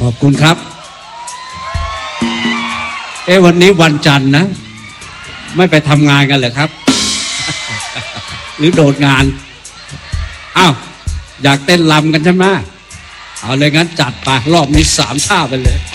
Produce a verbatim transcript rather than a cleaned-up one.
ขอบคุณครับเอ้วันนี้วันจันทร์นะไม่ไปทำงานกันเหรอครับ หรือโดดงานอ้าวอยากเต้นรำกันใช่ไหมเอาเลยงั้นจัดไปรอบนี้สามท่าไปเลย